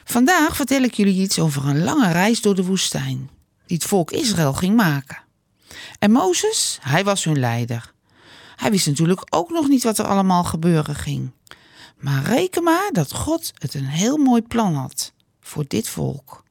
Vandaag vertel ik jullie iets over een lange reis door de woestijn, die het volk Israël ging maken. En Mozes, hij was hun leider. Hij wist natuurlijk ook nog niet wat er allemaal gebeuren ging. Maar reken maar dat God het een heel mooi plan had voor dit volk.